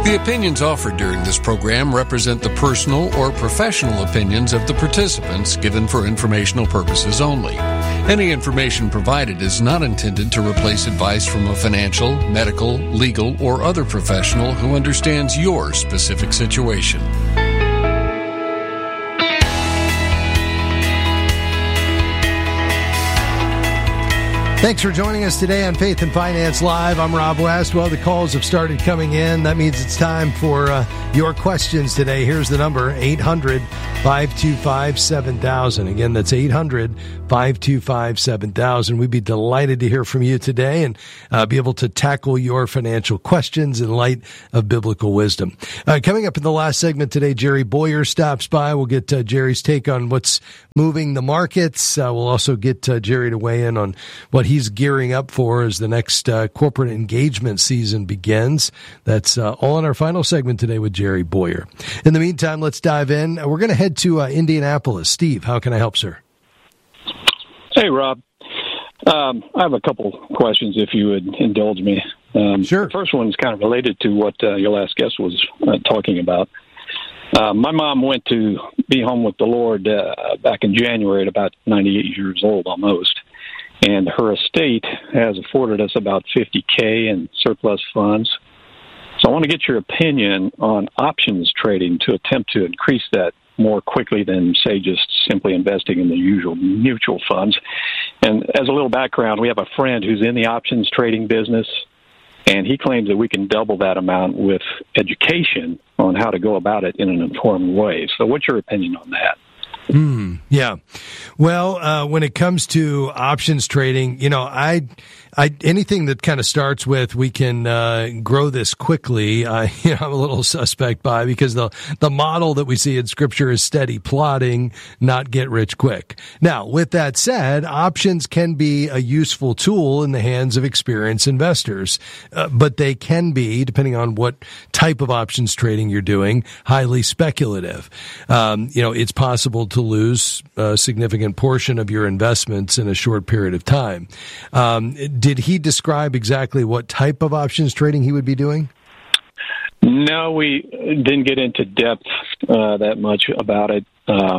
The opinions offered during this program represent the personal or professional opinions of the participants given for informational purposes only. Any information provided is not intended to replace advice from a financial, medical, legal, or other professional who understands your specific situation. Thanks for joining us today on Faith and Finance Live. I'm Rob West. Well, the calls have started coming in. That means it's time for your questions today. Here's the number, 800-525-7000. Again, that's 800-525-7000. We'd be delighted to hear from you today and be able to tackle your financial questions in light of biblical wisdom. Coming up in the last segment today, Jerry Bowyer stops by. We'll get Jerry's take on what's moving the markets. We'll also get Jerry to weigh in on what he's gearing up for as the next corporate engagement season begins. That's all in our final segment today with Jerry Bowyer. In the meantime, let's dive in. We're going to head to Indianapolis. Steve, how can I help, sir? Hey, Rob. I have a couple questions, if you would indulge me. Sure. The first one is kind of related to what your last guest was talking about. My mom went to be home with the Lord back in January at about 98 years old almost. And her estate has afforded us about $50K in surplus funds. So I want to get your opinion on options trading to attempt to increase that more quickly than, say, just simply investing in the usual mutual funds. And as a little background, we have a friend who's in the options trading business, and he claims that we can double that amount with education on how to go about it in an informed way. So what's your opinion on that? Yeah. Well, when it comes to options trading, anything that kind of starts with we can grow this quickly, I'm a little suspect by, because the model that we see in Scripture is steady plotting, not get rich quick. Now, with that said, options can be a useful tool in the hands of experienced investors, but they can be, depending on what type of options trading you're doing, highly speculative. It's possible to lose a significant portion of your investments in a short period of time. Did he describe exactly what type of options trading he would be doing? No, we didn't get into depth that much about it.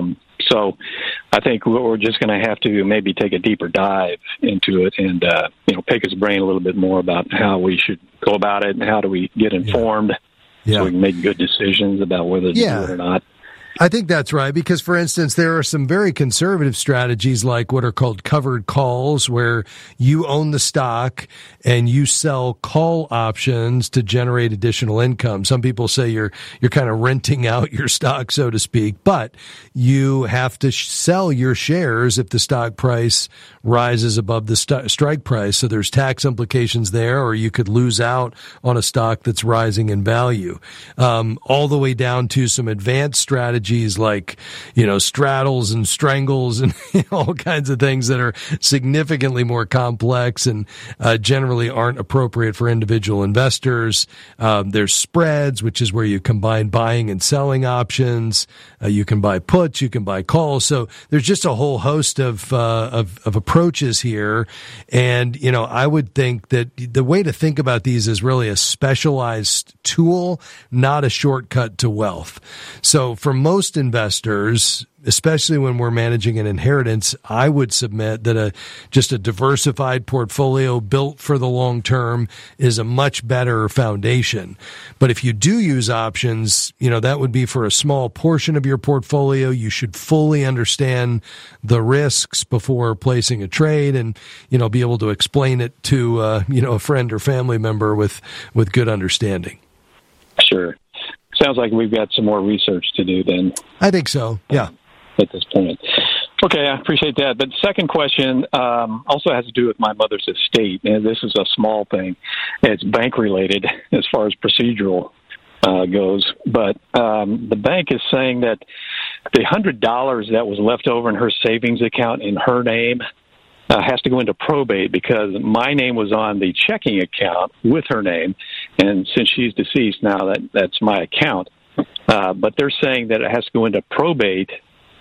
So I think we're just going to have to maybe take a deeper dive into it and, pick his brain a little bit more about how we should go about it and how do we get informed so we can make good decisions about whether to do it or not. I think that's right, because, for instance, there are some very conservative strategies like what are called covered calls, where you own the stock and you sell call options to generate additional income. Some people say you're kind of renting out your stock, so to speak, but you have to sell your shares if the stock price rises above the strike price. So there's tax implications there, or you could lose out on a stock that's rising in value. All the way down to some advanced strategies like, straddles and strangles and all kinds of things that are significantly more complex and generally aren't appropriate for individual investors. There's spreads, which is where you combine buying and selling options. You can buy puts, you can buy calls. So there's just a whole host of approaches here. And, I would think that the way to think about these is really a specialized tool, not a shortcut to wealth. So for most investors, especially when we're managing an inheritance, I would submit that just a diversified portfolio built for the long term is a much better foundation. But if you do use options, that would be for a small portion of your portfolio. You should fully understand the risks before placing a trade and, be able to explain it to, a friend or family member with good understanding. Sure. Sounds like we've got some more research to do then. I think so, yeah. At this point. Okay, I appreciate that. But the second question also has to do with my mother's estate, and this is a small thing. It's bank-related as far as procedural goes. But the bank is saying that the $100 that was left over in her savings account in her name has to go into probate because my name was on the checking account with her name, and since she's deceased now, that's my account. But they're saying that it has to go into probate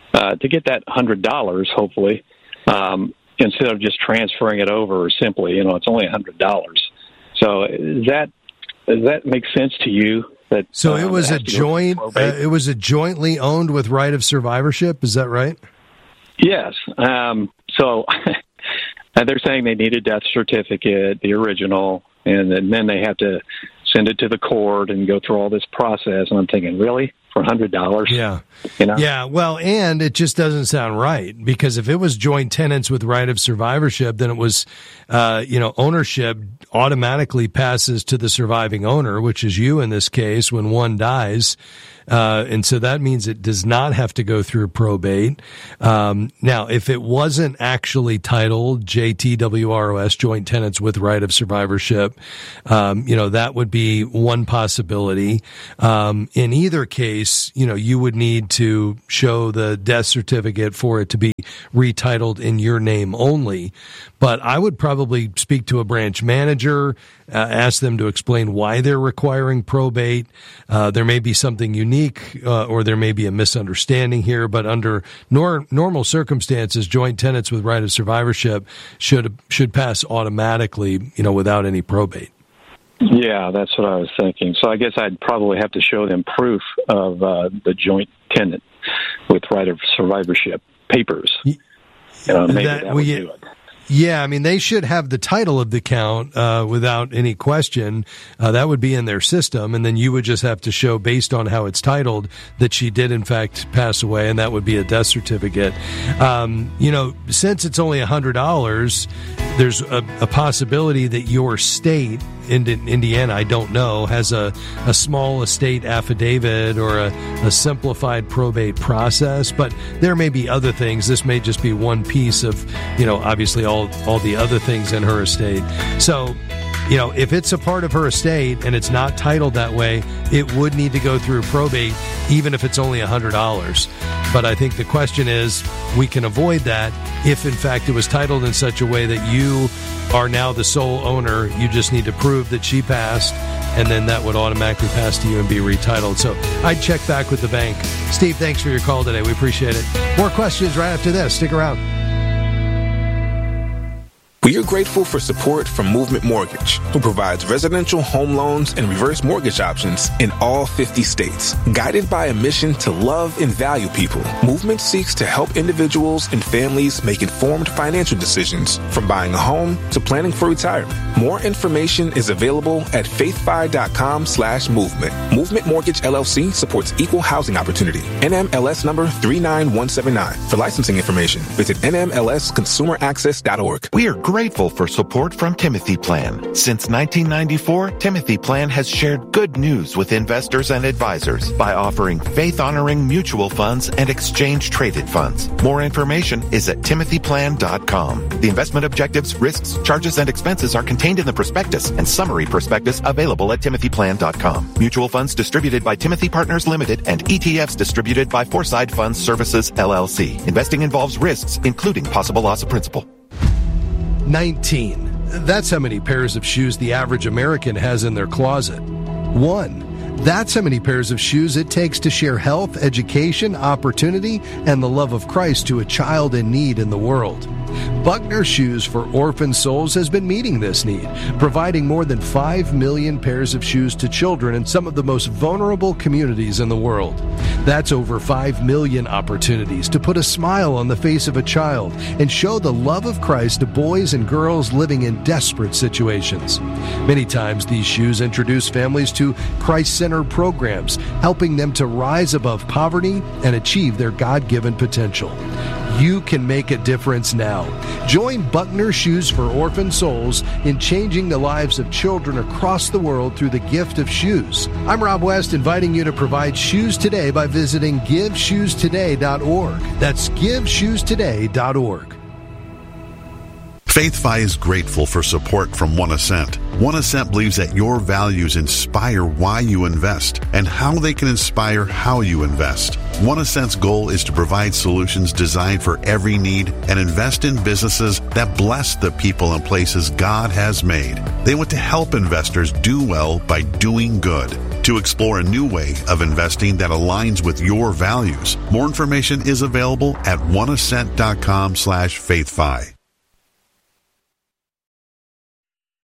to get that $100, hopefully, instead of just transferring it over simply. It's only $100. So does that make sense to you? That, so it was a joint. It was a jointly owned with right of survivorship. Is that right? Yes. So they're saying they need a death certificate, the original, and then they have to send it to the court and go through all this process. And I'm thinking, really? For $100? Yeah. You know? Yeah. Well, and it just doesn't sound right, because if it was joint tenants with right of survivorship, then it was, ownership automatically passes to the surviving owner, which is you in this case, when one dies. And so that means it does not have to go through probate. Now, if it wasn't actually titled JTWROS, joint tenants with right of survivorship, that would be one possibility. In either case, you would need to show the death certificate for it to be retitled in your name only. But I would probably speak to a branch manager, ask them to explain why they're requiring probate. There may be something unique, or there may be a misunderstanding here, but under normal circumstances, joint tenants with right of survivorship should pass automatically, without any probate. Yeah, that's what I was thinking. So I guess I'd probably have to show them proof of the joint tenant with right of survivorship papers. Maybe that would do it. Yeah, I mean, they should have the title of the count without any question. That would be in their system, and then you would just have to show, based on how it's titled, that she did in fact pass away, and that would be a death certificate. Since it's only $100, there's a possibility that your state, in Indiana, I don't know, has a small estate affidavit or a simplified probate process, but there may be other things. This may just be one piece of, obviously all the other things in her estate. So, if it's a part of her estate and it's not titled that way, it would need to go through probate, even if it's only $100. But I think the question is, we can avoid that if, in fact, it was titled in such a way that you are now the sole owner. You just need to prove that she passed, and then that would automatically pass to you and be retitled. So I'd check back with the bank. Steve, thanks for your call today. We appreciate it. More questions right after this. Stick around. We are grateful for support from Movement Mortgage, who provides residential home loans and reverse mortgage options in all 50 states. Guided by a mission to love and value people, Movement seeks to help individuals and families make informed financial decisions, from buying a home to planning for retirement. More information is available at faithfi.com/movement. Movement Mortgage LLC supports equal housing opportunity. NMLS number 39179. For licensing information, visit nmlsconsumeraccess.org. We are grateful for support from Timothy Plan. Since 1994, Timothy Plan has shared good news with investors and advisors by offering faith-honoring mutual funds and exchange-traded funds. More information is at timothyplan.com. The investment objectives, risks, charges, and expenses are contained in the prospectus and summary prospectus available at timothyplan.com. Mutual funds distributed by Timothy Partners Limited and ETFs distributed by Foreside Funds Services, LLC. Investing involves risks, including possible loss of principal. 19. That's how many pairs of shoes the average American has in their closet. 1. That's how many pairs of shoes it takes to share health, education, opportunity, and the love of Christ to a child in need in the world. Buckner Shoes for Orphan Souls has been meeting this need, providing more than 5 million pairs of shoes to children in some of the most vulnerable communities in the world. That's over 5 million opportunities to put a smile on the face of a child and show the love of Christ to boys and girls living in desperate situations. Many times these shoes introduce families to Christ-centered programs, helping them to rise above poverty and achieve their God-given potential. You can make a difference now. Join Buckner Shoes for Orphan Souls in changing the lives of children across the world through the gift of shoes. I'm Rob West, inviting you to provide shoes today by visiting GiveShoesToday.org. That's GiveShoesToday.org. FaithFi is grateful for support from One Ascent. One Ascent believes that your values inspire why you invest and how they can inspire how you invest. One Ascent's goal is to provide solutions designed for every need and invest in businesses that bless the people and places God has made. They want to help investors do well by doing good. To explore a new way of investing that aligns with your values, more information is available at oneascent.com/faithfi.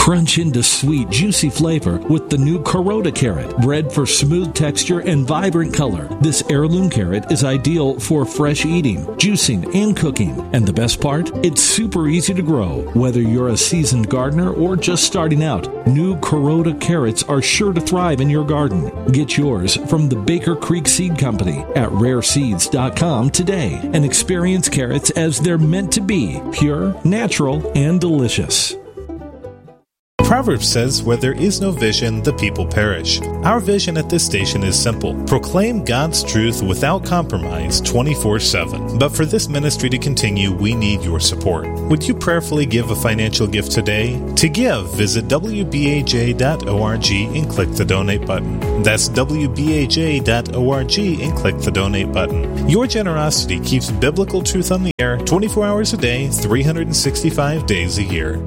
Crunch into sweet, juicy flavor with the new Kuroda carrot, bred for smooth texture and vibrant color. This heirloom carrot is ideal for fresh eating, juicing, and cooking. And the best part? It's super easy to grow. Whether you're a seasoned gardener or just starting out, new Kuroda carrots are sure to thrive in your garden. Get yours from the Baker Creek Seed Company at rareseeds.com today and experience carrots as they're meant to be, pure, natural, and delicious. Proverbs says, where there is no vision, the people perish. Our vision at this station is simple. Proclaim God's truth without compromise 24/7. But for this ministry to continue, we need your support. Would you prayerfully give a financial gift today? To give, visit WBAJ.org and click the donate button. That's WBAJ.org and click the donate button. Your generosity keeps biblical truth on the air 24 hours a day, 365 days a year.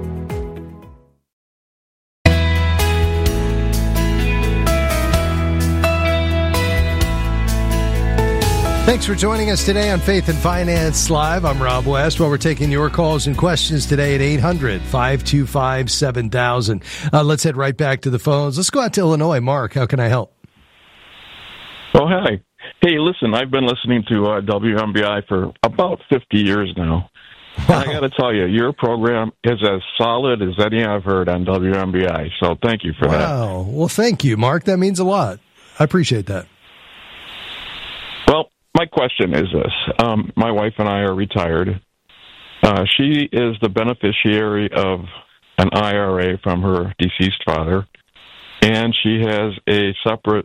Thanks for joining us today on Faith and Finance Live. I'm Rob West. Well, we're taking your calls and questions today at 800-525-7000. Let's head right back to the phones. Let's go out to Illinois. Mark, how can I help? Oh, hi. Hey, listen, I've been listening to WMBI for about 50 years now. Wow. And I got to tell you, your program is as solid as any I've heard on WMBI. So thank you for that. Wow. Well, thank you, Mark. That means a lot. I appreciate that. Well, my question is this. My wife and I are retired. She is the beneficiary of an IRA from her deceased father, and she has a separate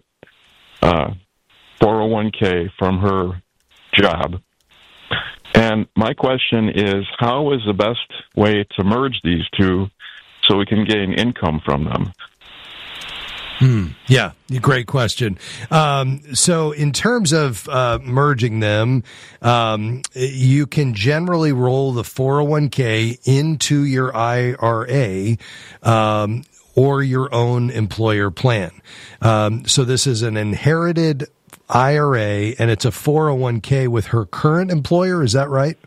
401k from her job. And my question is, how is the best way to merge these two so we can gain income from them? Yeah, great question. So in terms of merging them, you can generally roll the 401k into your IRA or your own employer plan. So this is an inherited IRA, and it's a 401k with her current employer. Is that right?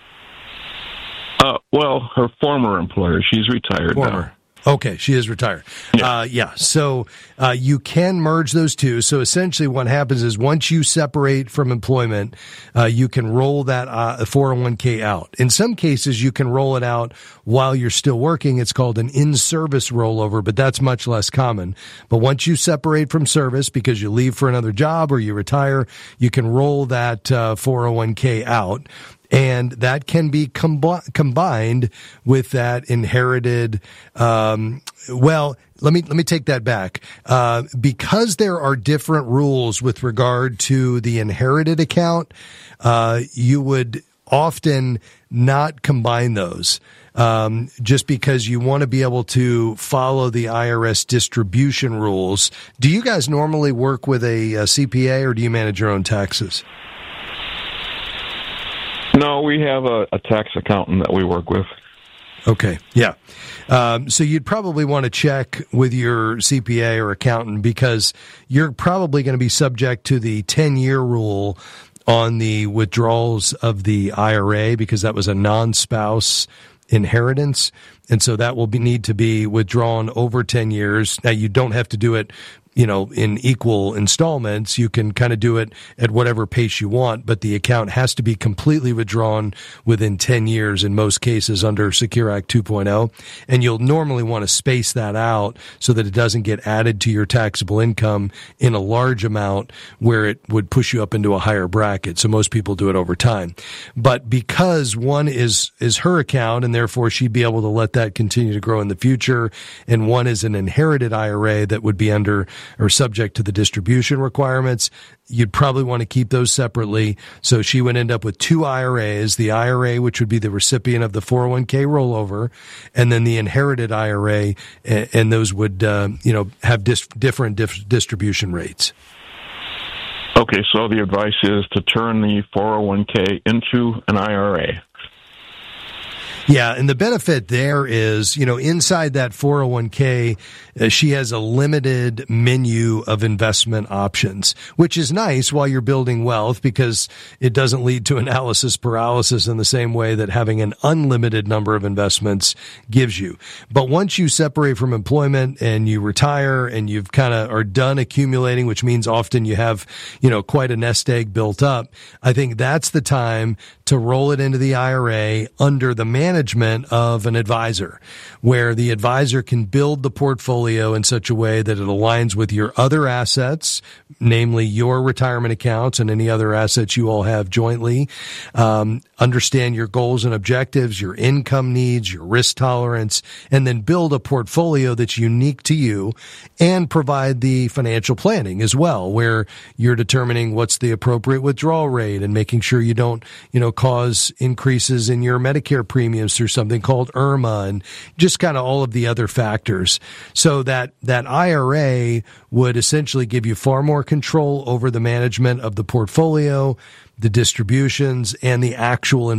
Well, her former employer. She's retired now. Okay, she is retired. Yeah. So you can merge those two. So essentially what happens is once you separate from employment, you can roll that 401k out. In some cases, you can roll it out while you're still working. It's called an in-service rollover, but that's much less common. But once you separate from service because you leave for another job or you retire, you can roll that 401k out. And that can be combined with that inherited, well, let me take that back. Because there are different rules with regard to the inherited account, you would often not combine those. Just because you want to be able to follow the IRS distribution rules. Do you guys normally work with a CPA or do you manage your own taxes? No, we have a tax accountant that we work with. Okay, yeah. So you'd probably want to check with your CPA or accountant because you're probably going to be subject to the 10-year rule on the withdrawals of the IRA because that was a non-spouse inheritance. And so that will need to be withdrawn over 10 years. Now, you don't have to do it in equal installments. You can kind of do it at whatever pace you want, but the account has to be completely withdrawn within 10 years in most cases under Secure Act 2.0. And you'll normally want to space that out so that it doesn't get added to your taxable income in a large amount where it would push you up into a higher bracket. So most people do it over time. But because one is her account and therefore she'd be able to let that continue to grow in the future, and one is an inherited IRA that would be under or subject to the distribution requirements, you'd probably want to keep those separately. So she would end up with two IRAs, the IRA, which would be the recipient of the 401k rollover, and then the inherited IRA, and those would, have different distribution rates. Okay, so the advice is to turn the 401k into an IRA. Yeah, and the benefit there is, inside that 401k, she has a limited menu of investment options, which is nice while you're building wealth because it doesn't lead to analysis paralysis in the same way that having an unlimited number of investments gives you. But once you separate from employment and you retire and you've kind of are done accumulating, which means often you have, quite a nest egg built up, I think that's the time to roll it into the IRA under the management of an advisor, where the advisor can build the portfolio in such a way that it aligns with your other assets, namely your retirement accounts and any other assets you all have jointly. Understand your goals and objectives, your income needs, your risk tolerance, and then build a portfolio that's unique to you and provide the financial planning as well, where you're determining what's the appropriate withdrawal rate and making sure you don't, cause increases in your Medicare premiums through something called IRMA and just kind of all of the other factors. So that IRA would essentially give you far more control over the management of the portfolio, the distributions, and the actual